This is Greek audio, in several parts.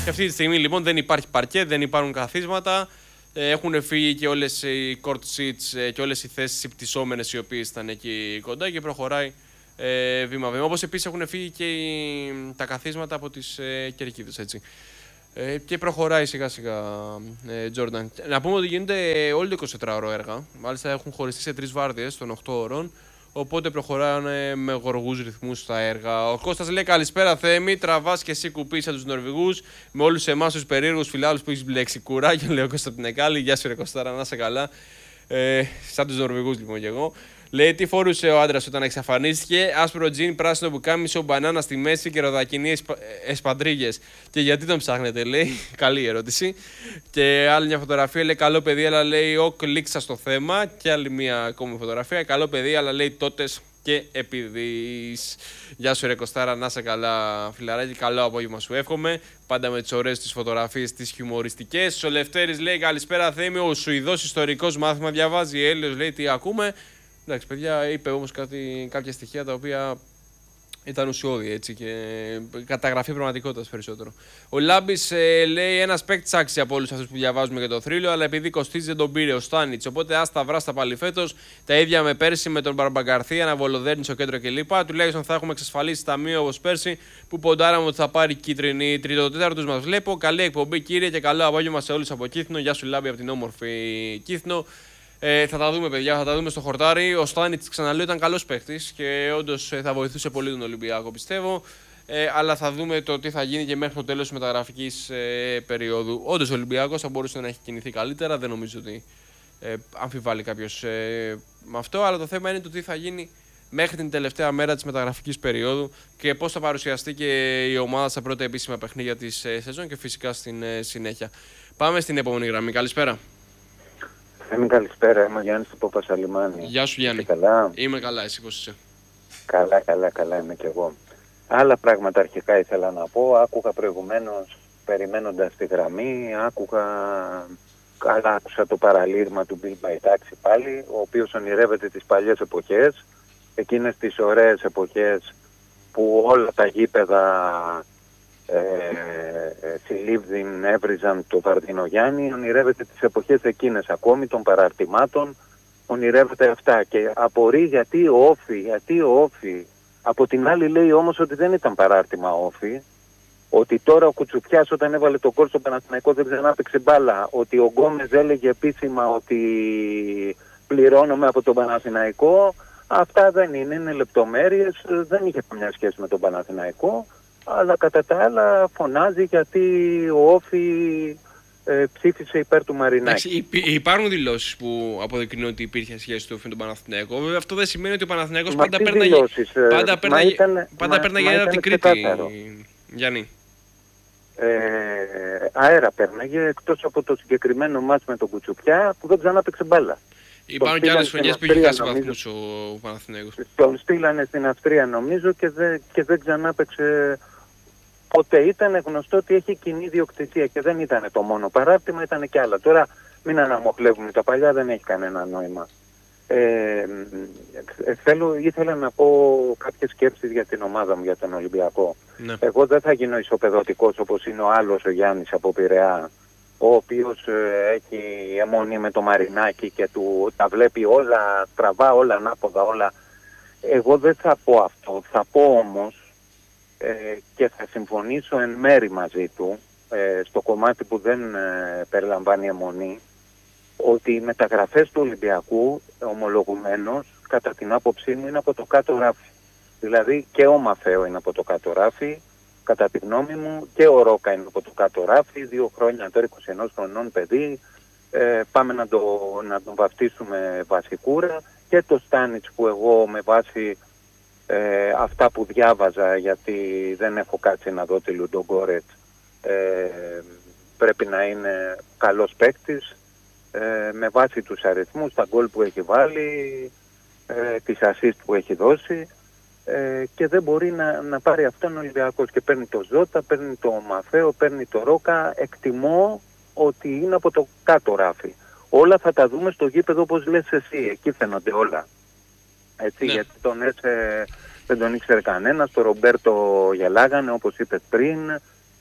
αυτή τη στιγμή λοιπόν δεν υπάρχει παρκέ, δεν υπάρχουν καθίσματα. Έχουν φύγει και όλες οι court seats και όλες οι θέσεις οι πτυσσόμενες οι οποίες ήταν εκεί κοντά και προχωράει βήμα-βήμα. Όπως επίσης έχουν φύγει και τα καθίσματα από τις κερκίδες, έτσι. Και προχωράει σιγά-σιγά Τζόρνταν. Να πούμε ότι γίνεται όλο το 24ωρο έργα. Μάλιστα έχουν χωριστεί σε 3 βάρδιες των 8 ώρων. Οπότε προχωράνε με γοργούς ρυθμούς στα έργα. Ο Κώστας λέει: καλησπέρα Θέμη, τραβάς και εσύ κουπί σαν τους Νορβηγούς. Με όλους εμάς τους περίεργους φιλάλους που έχεις μπλέξει. Κουράγιο, λέει ο Κώστας από την Εκάλη. Γεια σου, ρε Κωστάρα, να είσαι καλά. Σαν τους Νορβηγούς λοιπόν κι εγώ. Λέει: τι φορούσε ο άντρας όταν εξαφανίστηκε? Άσπρο τζιν, πράσινο μπουκάμισο, μπανάνα στη μέση και ροδακινή εσπαντρίγες. Και γιατί τον ψάχνετε, λέει. Καλή ερώτηση. Και άλλη μια φωτογραφία λέει: καλό παιδί, αλλά λέει: οκ, λήξα στο θέμα. Και άλλη μια ακόμη φωτογραφία. Καλό παιδί, αλλά λέει: τότες και επειδή. Γεια σου, ρε Κωστάρα, να είσαι καλά, φιλαράκι. Καλό απόγευμα σου εύχομαι. Πάντα με τις ωραίες τις φωτογραφίες, τις χιουμοριστικές. Ο Λευτέρης λέει: καλησπέρα Θέμη, ο Σουηδός ιστορικός μάθημα διαβάζει. Έλεος λέει: τι ακούμε. Εντάξει, παιδιά, είπε όμως κάποια στοιχεία τα οποία ήταν ουσιώδη, έτσι, και καταγραφή πραγματικότητας περισσότερο. Ο Λάμπης λέει: ένας παίκτης άξιζε από όλους αυτούς που διαβάζουμε για το θρύλο, αλλά επειδή κοστίζει δεν τον πήρε ο Στάνιτς. Οπότε άστα βράστα πάλι φέτος. Τα ίδια με πέρσι με τον Μπαρμπαγκαρθία, να Βολοδέρνη στο κέντρο κλπ. Τουλάχιστον θα έχουμε εξασφαλίσει ταμείο όπως πέρσι που ποντάραμε ότι θα πάρει κίτρινη. Τριτοτέταρτος μας βλέπω. Καλή εκπομπή, κύριε, και καλό απόγευμα σε όλους από Κύθνο. Γεια σου, Λάμπη, από την όμορφη Κύθνο. Θα τα δούμε, παιδιά, θα τα δούμε στο χορτάρι. Ο Στάνιτς, ξαναλέω, ήταν καλός παίχτης και όντως θα βοηθούσε πολύ τον Ολυμπιακό, πιστεύω. Αλλά θα δούμε το τι θα γίνει και μέχρι το τέλος της μεταγραφικής περίοδου. Όντως ο Ολυμπιακός θα μπορούσε να έχει κινηθεί καλύτερα. Δεν νομίζω ότι αμφιβάλλει κάποιος με αυτό. Αλλά το θέμα είναι το τι θα γίνει μέχρι την τελευταία μέρα της μεταγραφικής περίοδου και πώς θα παρουσιαστεί και η ομάδα στα πρώτα επίσημα παιχνίδια της σεζόν και φυσικά στην συνέχεια. Πάμε στην επόμενη γραμμή. Καλησπέρα. Καλησπέρα, είμαι ο Γιάννης από Πασαλιμάνι. Γεια σου Γιάννη. Καλά. Είμαι καλά, εσύ πώς είσαι? Καλά είμαι κι εγώ. Άλλα πράγματα αρχικά ήθελα να πω. Άκουγα προηγουμένως, περιμένοντας τη γραμμή, άκουσα το παραλήρημα του Bill Μπαϊτάξη πάλι, ο οποίος ονειρεύεται τις παλιές εποχές, εκείνες τις ωραίες εποχές που όλα τα γήπεδα Σιλίβδιν έβριζαν το Βαρδινογιάννη. Ονειρεύεται τις εποχές εκείνες ακόμη των παραρτημάτων, ονειρεύεται αυτά και απορεί γιατί ο Όφη. Από την άλλη λέει όμως ότι δεν ήταν παράρτημα Όφη, ότι τώρα ο Κουτσουπιάς όταν έβαλε το γκολ στο Παναθηναϊκό δεν ξανά παίξε μπάλα, ότι ο Γκόμες έλεγε επίσημα ότι πληρώνομαι από τον Παναθηναϊκό. Αυτά δεν είναι λεπτομέρειες, δεν είχε καμιά σχέση με τον Παναθηναϊκό. Αλλά κατά τα άλλα φωνάζει γιατί ο Όφη ψήφισε υπέρ του Μαρινάκη. Υπάρχουν δηλώσεις που αποδεικνύουν ότι υπήρχε σχέση του Όφη με τον Παναθηναϊκό. Βέβαια αυτό δεν σημαίνει ότι ο Παναθηναϊκός πάντα πέρναγε ένα την Κρήτη. Γιάννη. Αέρα πέρναγε, εκτός από το συγκεκριμένο μάτς με τον Κουτσουπιά που δεν ξανά παίξε μπάλα. Υπάρχουν και άλλες χρονιές που είχε χάσει βαθμούς ο Παναθηναϊκός. Τον στείλανε στην Αυστρία νομίζω και δεν ξανά παίξε. Ποτέ ήταν γνωστό ότι έχει κοινή ιδιοκτησία και δεν ήταν το μόνο παράρτημα, ήταν και άλλα. Τώρα μην αναμοχλεύουμε τα παλιά, δεν έχει κανένα νόημα. Ήθελα να πω κάποιες σκέψεις για την ομάδα μου, για τον Ολυμπιακό. Ναι. Εγώ δεν θα γίνω ισοπεδωτικός όπως είναι ο άλλος ο Γιάννης από Πειραιά, ο οποίος έχει αιμονή με το Μαρινάκι και τα βλέπει όλα στραβά, όλα ανάποδα, όλα. Εγώ δεν θα πω αυτό. Θα πω όμως και θα συμφωνήσω εν μέρη μαζί του στο κομμάτι που δεν περιλαμβάνει αιμονή, ότι οι μεταγραφές του Ολυμπιακού ομολογουμένως κατά την άποψή μου είναι από το κάτω ράφι. Δηλαδή και ο Μαφέο είναι από το κάτω ράφι, κατά τη γνώμη μου, και ο Ρόκα είναι από το κάτω ράφι, 2 χρόνια τώρα 21 χρονών παιδί, πάμε να τον βαφτίσουμε βασικούρα, και το Στάνιτς που εγώ με βάση αυτά που διάβαζα, γιατί δεν έχω κάτσει να δω τη Λουντογκόρετ, πρέπει να είναι καλός παίκτης, με βάση τους αριθμούς, τα γκολ που έχει βάλει, τις assist που έχει δώσει, και δεν μπορεί να πάρει αυτόν ο Ολυμπιακός, και παίρνει το Ζώτα, παίρνει το Μαφέο, παίρνει το Ρόκα. Εκτιμώ ότι είναι από το κάτω ράφι. Όλα θα τα δούμε στο γήπεδο όπως λες εσύ, εκεί φαίνονται όλα. Έτσι, ναι. Γιατί τον δεν τον ήξερε κανένας, τον Ρομπέρτο γελάγανε όπως είπες πριν,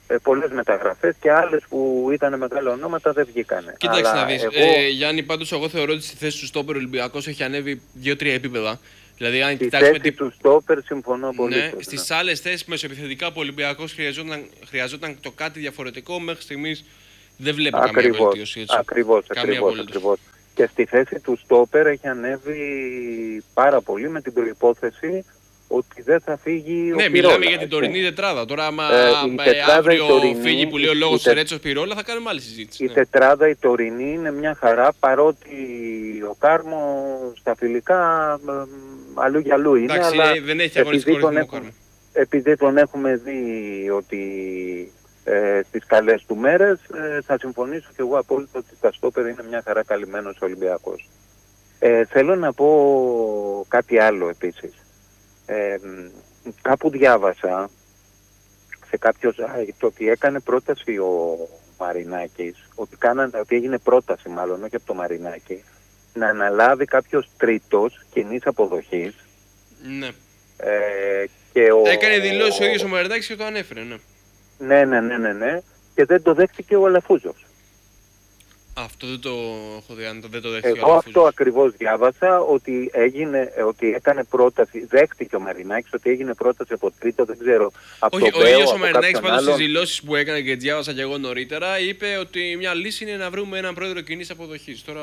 πολλές μεταγραφές και άλλες που ήταν μεγάλα ονόματα δεν βγήκανε. Κοίταξε να δεις. Γιάννη, πάντως εγώ θεωρώ ότι στη θέση του στόπερ ο Ολυμπιακός έχει ανέβει 2-3 επίπεδα. Δηλαδή, αν κοιτάξουμε του στόπερ συμφωνώ πολύ. Ναι, στις άλλες θέσεις μεσοεπιθετικά που ο Ολυμπιακός χρειαζόταν το κάτι διαφορετικό, μέχρι στιγμής δεν βλέπω καμία βελτίωση. Ακριβώς. Και στη θέση του στόπερ έχει ανέβει πάρα πολύ με την προϋπόθεση ότι δεν θα φύγει ο Πιρόλα. Ναι, μιλάμε για την τωρινή τετράδα. Τώρα, άμα αύριο φύγει που λέει ο λόγος Ρέτσος Πιρόλα, θα κάνουμε άλλη συζήτηση. Η τετράδα η τωρινή είναι μια χαρά, παρότι ο Κάρμο στα φιλικά αλλού για αλλού είναι. Εντάξει, αλλά δεν έχει αγωνιστικό ρυθμό ο Κάρμο. Επειδή τον έχουμε δει ότι στις καλές του μέρες, θα συμφωνήσω και εγώ απόλυτα ότι στα στόπερ είναι μια χαρά καλυμμένος ο Ολυμπιακός. Θέλω να πω κάτι άλλο επίσης. Κάπου διάβασα σε κάποιο site ότι έκανε πρόταση ο Μαρινάκης, ότι έγινε πρόταση μάλλον, όχι από το Μαρινάκη, να αναλάβει κάποιος τρίτος κοινής αποδοχής. Ναι. Και έκανε δηλώσει ο ίδιος ο Μαρινάκης και το ανέφερε, ναι. Ναι. Και δεν το δέχτηκε ο Αλαφούζος. Αυτό δεν το έχω δει, αν δεν το δέχτηκε ο Αλαφούζος. Εγώ αυτό ακριβώς διάβασα, ότι έκανε πρόταση, δέχτηκε ο Μαρινάκης, ότι έγινε πρόταση από τρίτο, δεν ξέρω. Όχι, ο ίδιος ο Μαρινάκης πάντως στις δηλώσεις που έκανε και διάβασα και εγώ νωρίτερα, είπε ότι μια λύση είναι να βρούμε έναν πρόεδρο κοινής αποδοχής. Τώρα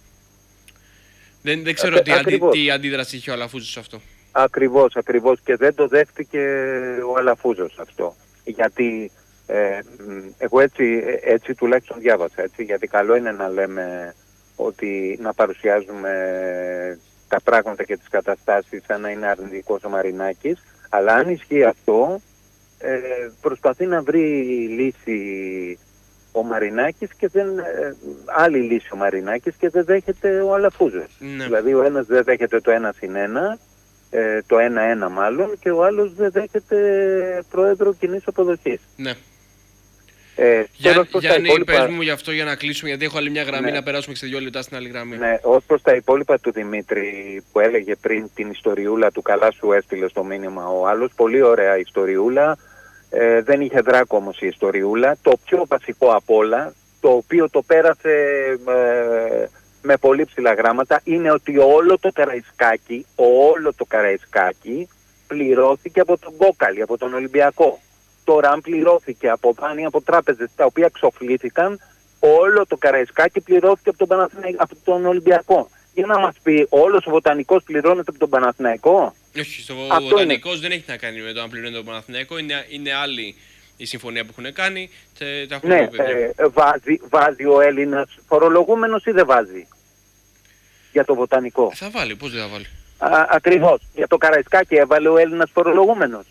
δεν ξέρω τι αντίδραση είχε ο Αλαφούζος σε αυτό. Ακριβώς. Και δεν το δέχτηκε ο Αλαφούζος αυτό. Γιατί εγώ έτσι τουλάχιστον διάβασα, έτσι, γιατί καλό είναι να λέμε ότι να παρουσιάζουμε τα πράγματα και τις καταστάσεις σαν να είναι αρνητικός ο Μαρινάκης, αλλά αν ισχύει αυτό, προσπαθεί να βρει λύση ο Μαρινάκης και άλλη λύση ο Μαρινάκης και δεν δέχεται ο Αλαφούζος. Ναι. Δηλαδή ο ένας δεν δέχεται το 1+1, το 1-1 μάλλον, και ο άλλος δεν δέχεται πρόεδρο κοινής αποδοχής. Ναι. Γιάννη, πες μου γι' αυτό για να κλείσουμε, γιατί έχω άλλη μια γραμμή να περάσουμε σε 2 λεπτά στην άλλη γραμμή. Ναι, ως προς τα υπόλοιπα του Δημήτρη που έλεγε πριν την ιστοριούλα του, καλά σου έστειλε στο μήνυμα ο άλλος, πολύ ωραία ιστοριούλα, δεν είχε δράκο όμως η ιστοριούλα. Το πιο βασικό απ' όλα, το οποίο το πέρασε με πολύ ψηλά γράμματα, είναι ότι όλο το Καραϊσκάκι πληρώθηκε από τον Κόκαλη, από τον Ολυμπιακό. Τώρα αν πληρώθηκε από δάνεια από τράπεζες τα οποία ξοφλήθηκαν, όλο το Καραϊσκάκι πληρώθηκε από τον Ολυμπιακό. Για να μας πει, όλος ο Βοτανικός πληρώνεται από τον Παναθηναϊκό? Όχι, ο Βοτανικός δεν έχει να κάνει με το αν πληρώνεται τον Παναθηναϊκό, είναι άλλη η συμφωνία που έχουν κάνει. Ναι, βάζει ο Έλληνας φορολογούμενος ή δεν βάζει για το Βοτανικό? Θα βάλει, πώς δεν θα βάλει? Ακριβώς. Για το Καραϊσκάκι έβαλε ο Έλληνας φορολογούμενος?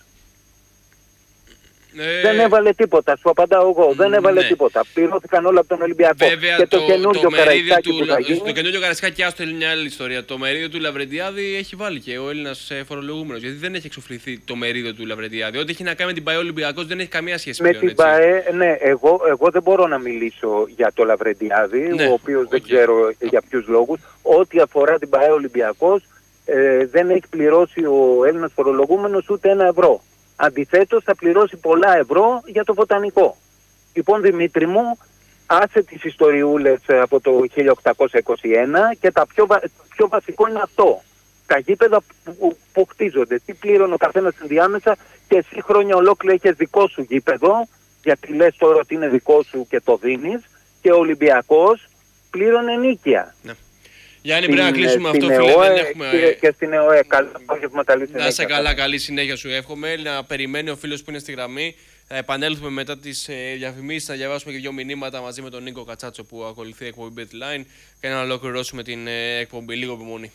Δεν έβαλε τίποτα, σου απαντάω εγώ. Δεν έβαλε τίποτα. Πληρώθηκαν όλα από τον Ολυμπιακό. Βέβαια, και το καινούργιο Καραϊσκάκι που θα γίνει... Το καινούργιο Καραϊσκάκι, άστο, είναι μια άλλη ιστορία. Το μερίδιο του Λαβρεντιάδη έχει βάλει και ο Έλληνας φορολογούμενος. Γιατί δεν έχει εξοφληθεί το μερίδιο του Λαβρεντιάδη. Ό,τι έχει να κάνει με την ΠΑΕ Ολυμπιακός δεν έχει καμία σχέση με την ΠΑΕ. Ναι, εγώ δεν μπορώ να μιλήσω για το Λαβρεντιάδη, ναι, ο οποίος δεν ξέρω για ποιους λόγους. Ό,τι αφορά την ΠΑΕ Ολυμπιακός, δεν έχει πληρώσει ο Έλληνας φορολογούμενος ούτε €1. Αντιθέτως θα πληρώσει πολλά ευρώ για το Βοτανικό. Λοιπόν, Δημήτρη μου, άσε τις ιστοριούλες από το 1821 και το πιο βασικό είναι αυτό. Τα γήπεδα που χτίζονται. Τι πλήρωνε ο καθένας ενδιάμεσα και εσύ χρόνια ολόκληρα έχεις δικό σου γήπεδο, γιατί λες τώρα ότι είναι δικό σου και το δίνεις, και ο Ολυμπιακός πλήρωνε νίκαια. Ναι. Γιάννη, πρέπει να κλείσουμε αυτό, φίλε. Δεν έχουμε... Και στην ΕΟΕ. Καλό απόγευμα, καλή συνέχεια. Να είσαι καλά, καλή συνέχεια σου εύχομαι. Να περιμένει ο φίλος που είναι στη γραμμή. Θα επανέλθουμε μετά τις διαφημίσεις, θα διαβάσουμε και 2 μηνύματα μαζί με τον Νίκο Κατσάτσο που ακολουθεί η εκπομπή BetLine και να ολοκληρώσουμε την εκπομπή. Λίγο επιμονή.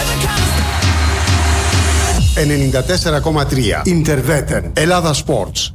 94,3 Interveten Ελλάδα Sports.